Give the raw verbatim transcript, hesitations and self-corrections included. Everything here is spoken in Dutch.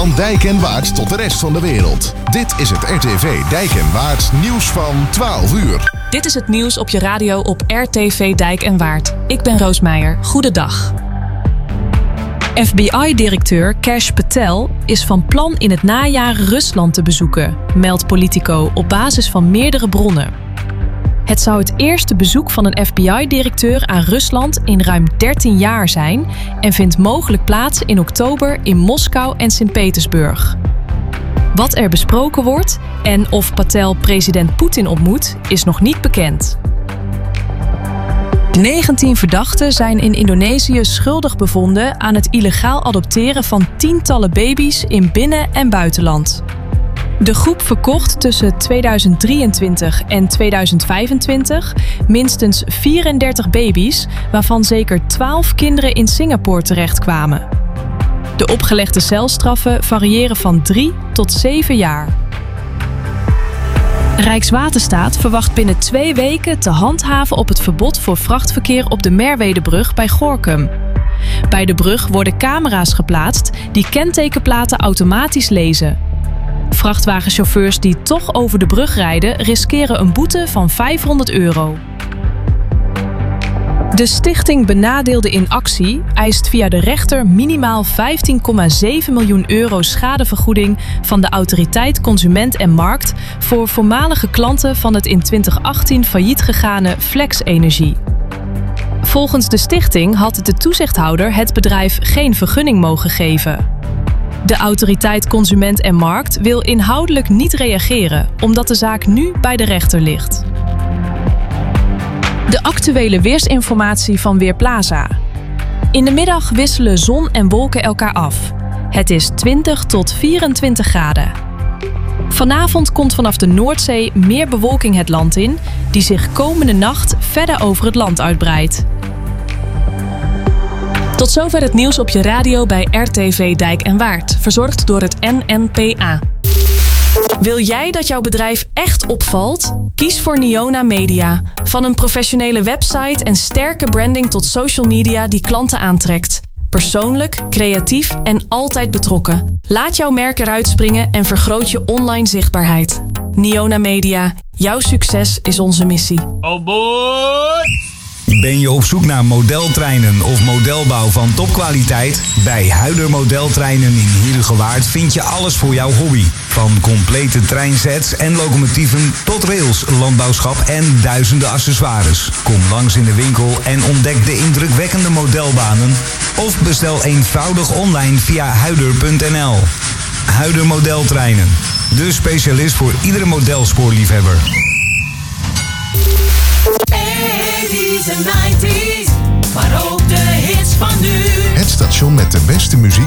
Van Dijk en Waard tot de rest van de wereld. Dit is het R T V Dijk en Waard nieuws van twaalf uur. Dit is het nieuws op je radio op R T V Dijk en Waard. Ik ben Roos Meijer. Goedendag. F B I-directeur Kash Patel is van plan in het najaar Rusland te bezoeken, meldt Politico op basis van meerdere bronnen. Het zou het eerste bezoek van een F B I-directeur aan Rusland in ruim dertien jaar zijn en vindt mogelijk plaats in oktober in Moskou en Sint-Petersburg. Wat er besproken wordt en of Patel president Poetin ontmoet, is nog niet bekend. negentien verdachten zijn in Indonesië schuldig bevonden aan het illegaal adopteren van tientallen baby's in binnen- en buitenland. De groep verkocht tussen tweeduizend drieëntwintig en tweeduizend vijfentwintig minstens vierendertig baby's, waarvan zeker twaalf kinderen in Singapore terechtkwamen. De opgelegde celstraffen variëren van drie tot zeven jaar. Rijkswaterstaat verwacht binnen twee weken te handhaven op het verbod voor vrachtverkeer op de Merwedebrug bij Gorinchem. Bij de brug worden camera's geplaatst die kentekenplaten automatisch lezen. Vrachtwagenchauffeurs die toch over de brug rijden riskeren een boete van vijfhonderd euro. De stichting Benadeelden in Actie eist via de rechter minimaal vijftien komma zeven miljoen euro schadevergoeding van de Autoriteit Consument en Markt voor voormalige klanten van het in twintig achttien failliet gegane Flex Energie. Volgens de stichting had de toezichthouder het bedrijf geen vergunning mogen geven. De Autoriteit Consument en Markt wil inhoudelijk niet reageren, omdat de zaak nu bij de rechter ligt. De actuele weersinformatie van Weerplaza. In de middag wisselen zon en wolken elkaar af. Het is twintig tot vierentwintig graden. Vanavond komt vanaf de Noordzee meer bewolking het land in, die zich komende nacht verder over het land uitbreidt. Tot zover het nieuws op je radio bij R T V Dijk en Waard, verzorgd door het N N P A. Wil jij dat jouw bedrijf echt opvalt? Kies voor Niona Media. Van een professionele website en sterke branding tot social media die klanten aantrekt. Persoonlijk, creatief en altijd betrokken. Laat jouw merk eruit springen en vergroot je online zichtbaarheid. Niona Media. Jouw succes is onze missie. Oh boy! Ben je op zoek naar modeltreinen of modelbouw van topkwaliteit? Bij Huider Modeltreinen in Heerhugowaard vind je alles voor jouw hobby. Van complete treinsets en locomotieven tot rails, landbouwschap en duizenden accessoires. Kom langs in de winkel en ontdek de indrukwekkende modelbanen. Of bestel eenvoudig online via huider punt n l. Huider Modeltreinen. De specialist voor iedere modelspoorliefhebber. eighties en nineties, maar ook de hits van nu. Het station met de beste muziek